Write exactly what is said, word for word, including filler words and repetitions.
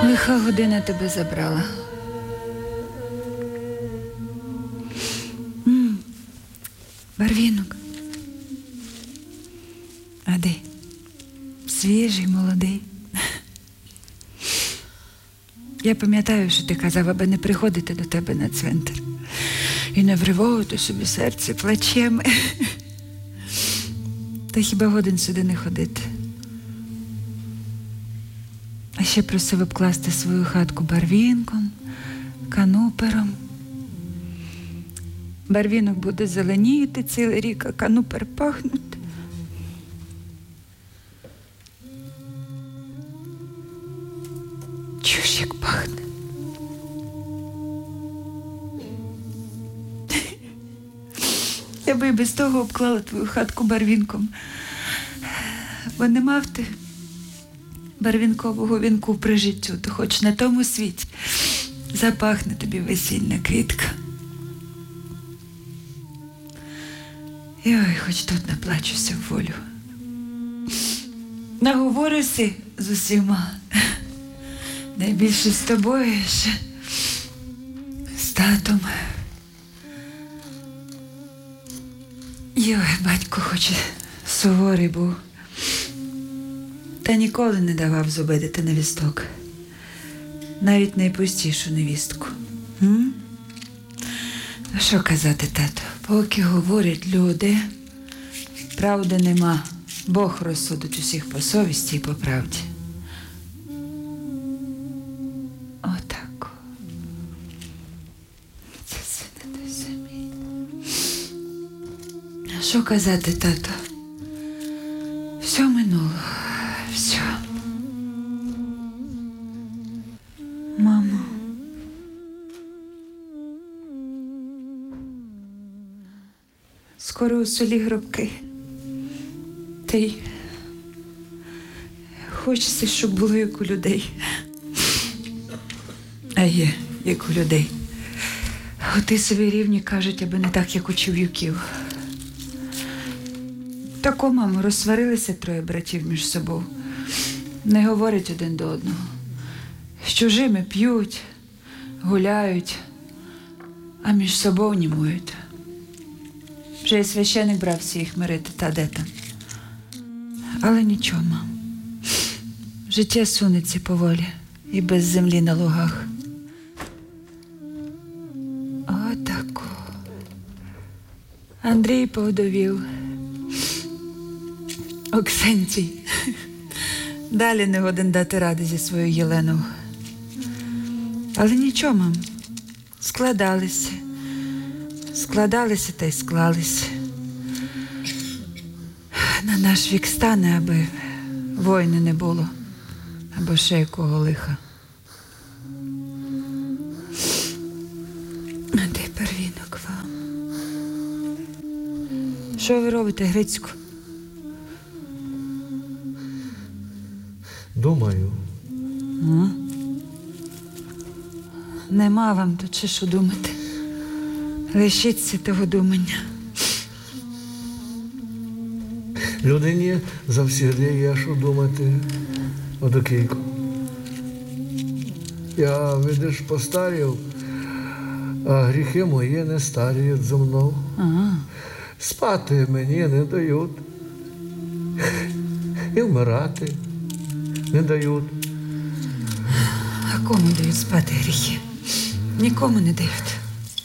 Лиха година тебе забрала. М, Барвінок. А де? Свіжий, молодий. Я пам'ятаю, що ти казав, аби не приходити до тебе на цвинтар. І не вривовувати собі серце плачем. Та хіба годин сюди не ходити? А ще просив обкласти свою хатку барвінком, канупером. Барвінок буде зеленіти цілий рік, а канупер пахнути. Чуєш, як пахне? Я би і без того обклала твою хатку барвінком. Бо не мав ти барвінкового вінку при життю, то хоч на тому світі запахне тобі весільна квітка. І ой, хоч тут наплачуся в волю. Наговорюся з усіма. Найбільше з тобою ще, з татом. Йой, батько хоч суворий був, та ніколи не давав зобидити невісток. Навіть найпустішу невістку. М? А що казати, тато? Поки говорять люди, правди нема. Бог розсудить усіх по совісті і по правді. Отак. Це все не той самий. А що казати, тато? Все минуло. Все. Мамо. Скоро у селі гробки. Та й хочеться, щоб було як у людей. А є, як у людей. Отисові рівні кажуть, аби не так, як у чоловіків. Тако, мамо, розсварилися троє братів між собою. Не говорять один до одного. З чужими п'ють, гуляють, а між собою німують. Вже і священик брався їх мирити, та де там. Але нічого, мам. Життя сунеться поволі і без землі на лугах. Отако. Андрій повдовів. Оксенцій. Далі не годен дати ради зі своєю Єленою. Але нічого, мам. Складалися. Складалися та й склалися. На наш вік стане, аби війни не було. Або ще якого лиха. А де первінок вам? Що ви робите, Грицьку? Думаю. А? Нема вам тут ще що думати. Лишіться того думання. Людині завсігди є що думати, Одокійко. Я, видиш, постарів, а гріхи мої не старіють зо мною. Ага. Спати мені не дають. І вмирати не дають. А кому дають спати гріхи? Нікому не дають.